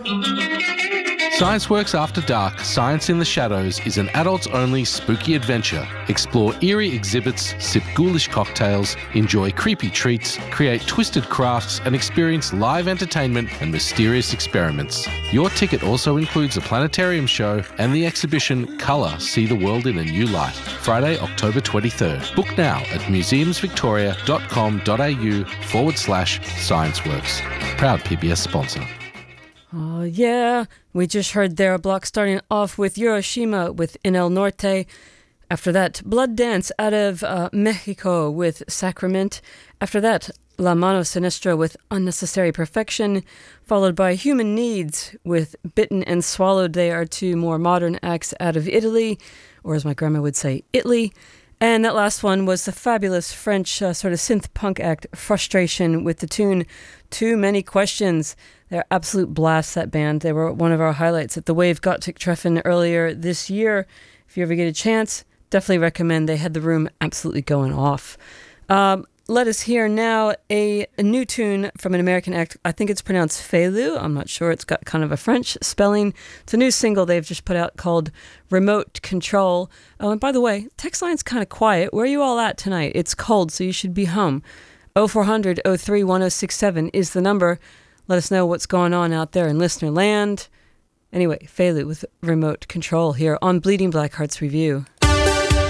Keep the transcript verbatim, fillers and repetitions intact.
ScienceWorks After Dark, Science in the Shadows is an adults-only spooky adventure. Explore eerie exhibits, sip ghoulish cocktails, enjoy creepy treats, create twisted crafts, and experience live entertainment and mysterious experiments. Your ticket also includes a planetarium show and the exhibition Colour, See the World in a New Light, Friday, October twenty-third. Book now at museumsvictoria.com.au forward slash ScienceWorks. Proud P B S sponsor. Oh, yeah. We just heard their block starting off with Hiroshima with In El Norte. After that, Blood Dance out of uh, Mexico with Sacrament. After that, La Mano Sinistra with Unnecessary Perfection, followed by Human Needs with Bitten and Swallowed. They are two more modern acts out of Italy, or as my grandma would say, Italy. And that last one was the fabulous French uh, sort of synth punk act Frustration with the tune Too Many Questions. They're absolute blasts, that band. They were one of our highlights at the Wave Gothic Treffen earlier this year. If you ever get a chance, definitely recommend. They had the room absolutely going off. Um, let us hear now a, a new tune from an American act. I think it's pronounced Felu. I'm not sure. It's got kind of a French spelling. It's a new single they've just put out called Remote Control. Oh, and by the way, text line's kind of quiet. Where are you all at tonight? It's cold, so you should be home. oh four hundred oh three one oh six seven is the number. Let us know what's going on out there in listener land. Anyway, Felu with Remote Control here on Bleeding Black Hearts Review.